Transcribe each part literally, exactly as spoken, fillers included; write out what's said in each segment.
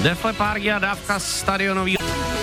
Def Leppard a dávka stadionový.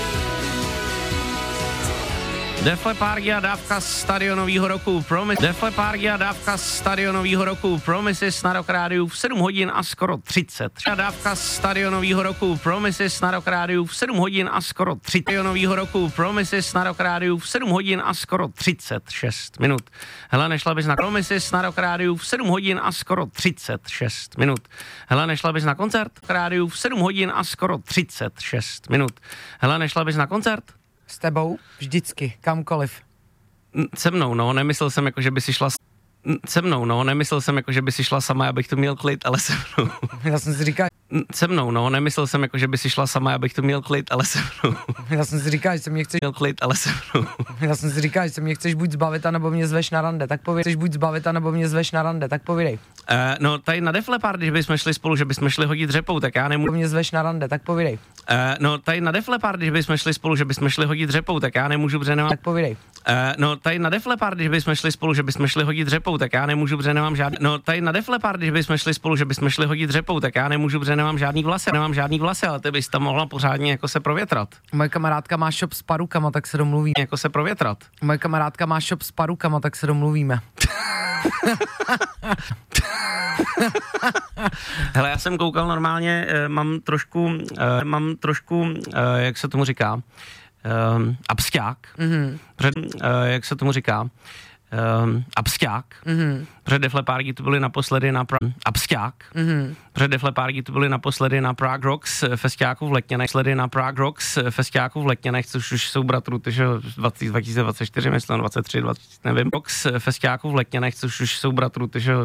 Def Leppard a dávka stadionovýho roku Promises. Def Leppard a dávka stadionovýho roku Promises na Rock Rádiu v sedm hodin a skoro třicet. A dávka stadionovýho roku Promises na Rock Rádiu v sedm hodin a skoro třicet. Stadionovýho roku Promises na Rock Rádiu v sedm hodin a skoro třicet šest minut. Hele, nešla bys na Promises na Rock Rádiu v sedm hodin a skoro třicet šest minut. Hele, nešla bys na koncert v rádiu v sedm hodin a skoro třicet šest minut. Hele, nešla bys na koncert? S tebou vždycky, kamkoliv. Se mnou, no, nemyslel jsem jako, že by si šla s... Se mnou, no, nemyslel jsem jako, že by si šla sama, abych tu měl klid, ale se mnou. Já jsem si říkal... Se mnou, no, nemyslel jsem jako, že by si šla sama, abych tu měl klid, ale se mnou. Já jsem si říkal, že se mě chceš... Měl klid, ale se mnou. Já jsem si říkal, že se mě chceš buď zbavit, anebo mě zveš na rande, tak povídej. Chceš buď zbavit, anebo mě zveš na rande, tak povídej. Uh, no, tady na Def Leppard, když bychom šli spolu, že bychom šli hodit řepou, tak já nemůžu... Mě zveš na rande, tak povídej. Uh, no, tady na Def Leppard, když bychom šli spolu, že bychom šli hodit řepou, tak já nemůžu, protože nemám... Tak povídej. Uh, no, tady na Def Leppard, když bychom šli spolu, že bychom šli hodit řepou, tak já nemůžu, protože nemám žádný... No, tady na Def Leppard, když bychom šli spolu, že bychom šli hodit řepou, tak já nemůžu, protože nemám žádný vlasy, nemám žádný vlasy, ale ty bys tam mohla pořádně jako se provětrat. Moje kamarádka má shop s parukama, tak se domluvíme. Jako se provětrat. Moje kamarádka má shop s parukama, tak se domluvíme. Hele, já jsem koukal normálně, eh, mám trošku, eh, mám trošku, eh, jak se tomu říká, eh, absťák, mm-hmm. Před, eh, jak se tomu říká, Um, absťák, mm-hmm. Protože Def Leppard tu byli naposledy na pra- absťák, mm-hmm. Protože Def Leppard tu byli naposledy na Prague Rocks festiáku v Letňanech, sledy na Prague Rocks festiáku v Letňanech, což už jsou bratru, takže dva tisíce dvacet čtyři, myslím, dvacet tři, dvacet, nevím, Rocks festiáku v Letňanech, což už jsou bratru, takže